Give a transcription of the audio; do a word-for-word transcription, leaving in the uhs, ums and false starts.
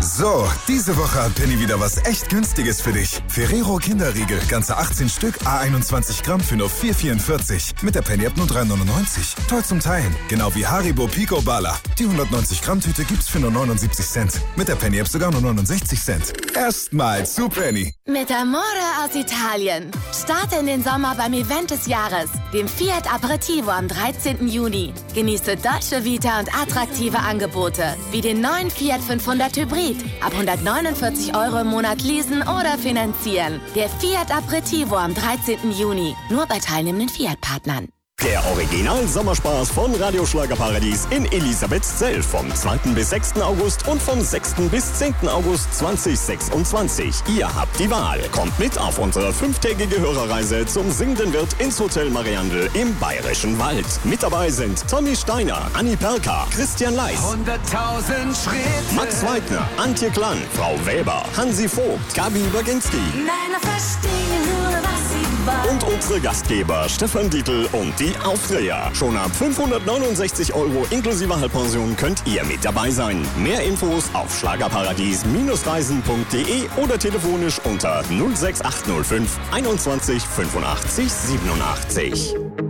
So, diese Woche hat Penny wieder was echt Günstiges für dich. Ferrero Kinderriegel, ganze achtzehn Stück, à einundzwanzig Gramm für nur vier vierundvierzig. Mit der Penny-App nur drei neunundneunzig. Toll zum Teilen. Genau wie Haribo Pico Bala. Die hundertneunzig Gramm Tüte gibt's für nur neunundsiebzig Cent. Mit der Penny-App sogar nur neunundsechzig Cent. Erstmal zu Penny. Mit Amore aus Italien. Starte in den Sommer beim Event des Jahres, dem Fiat Aperitivo am dreizehnten Juni. Genieße Dolce Vita und attraktive Angebote, wie den neuen Fiat fünfhundert Hybrid. Ab hundertneunundvierzig Euro im Monat leasen oder finanzieren. Der Fiat Aperitivo am dreizehnten Juni. Nur bei teilnehmenden Fiat-Partnern. Der Original-Sommerspaß von Radio Schlagerparadies in Elisabethzell vom zweiten bis sechsten August und vom sechsten bis zehnten August zweitausendsechsundzwanzig. Ihr habt die Wahl. Kommt mit auf unsere fünftägige Hörerreise zum Singenden Wirt ins Hotel Mariandel im Bayerischen Wald. Mit dabei sind Tommy Steiner, Anni Perka, Christian Leis, hunderttausend Schritte, Max Weidner, Antje Klann, Frau Weber, Hansi Vogt, Gabi Baginski. Männer verstehen nur, was sie wollen. Und unsere Gastgeber Stefan Dietl und die Aufdreher. Schon ab fünfhundertneunundsechzig Euro inklusive Halbpension könnt ihr mit dabei sein. Mehr Infos auf schlagerparadies Reisen punkt de oder telefonisch unter null sechs acht null fünf einundzwanzig fünfundachtzig siebenundachtzig.